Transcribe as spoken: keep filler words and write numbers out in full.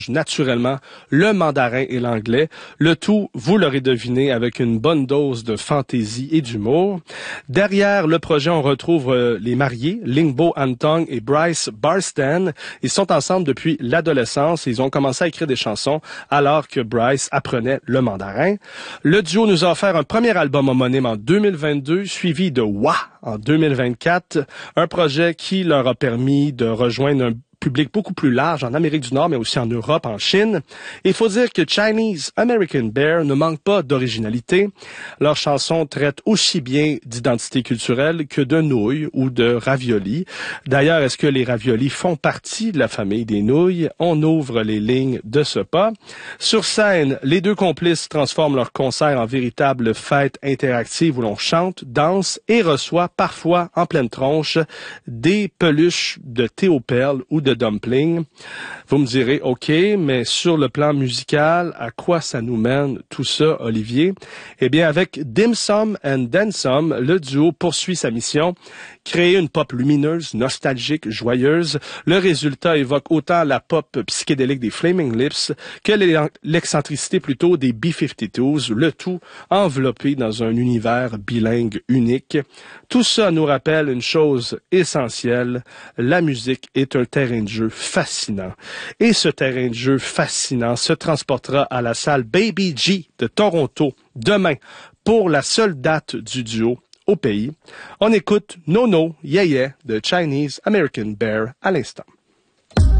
naturellement le mandarin et l'anglais. Le tout, vous l'aurez deviné, avec une bonne dose de fantaisie et d'humour. Derrière le projet, on retrouve euh, les mariés, Lingbo Antong et Bryce Barstan. Ils sont ensemble depuis l'adolescence. Ils ont commencé à écrire des chansons alors que Bryce apprenait le mandarin. Le duo nous a offert un premier album homonyme en deux mille vingt-deux, suivi de Wah en deux mille vingt-quatre, un projet qui leur a permis de rejoindre un public beaucoup plus large en Amérique du Nord, mais aussi en Europe, en Chine. Il faut dire que Chinese American Bear ne manque pas d'originalité. Leurs chansons traitent aussi bien d'identité culturelle que de nouilles ou de raviolis. D'ailleurs, est-ce que les raviolis font partie de la famille des nouilles? On ouvre les lignes de ce pas. Sur scène, les deux complices transforment leur concert en véritable fête interactive où l'on chante, danse et reçoit parfois en pleine tronche des peluches de thé aux perles ou de dumpling. Vous me direz, OK, mais sur le plan musical, à quoi ça nous mène tout ça, Olivier? Eh bien, avec Dim Sum and Then Some, le duo poursuit sa mission, créer une pop lumineuse, nostalgique, joyeuse. Le résultat évoque autant la pop psychédélique des Flaming Lips que l'excentricité plutôt des B cinquante-deux, le tout enveloppé dans un univers bilingue unique. Tout ça nous rappelle une chose essentielle, la musique est un terrain de jeu fascinant. Et ce terrain de jeu fascinant se transportera à la salle Baby G de Toronto demain pour la seule date du duo au pays. On écoute No No Yeah Yeah de Chinese American Bear à l'instant.